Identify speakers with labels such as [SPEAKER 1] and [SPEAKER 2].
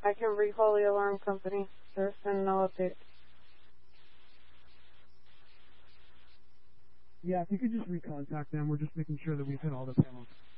[SPEAKER 1] I can recall the alarm company. There's been no update.
[SPEAKER 2] Yeah, if you could just recontact them, we're just making sure that we've hit all the panels.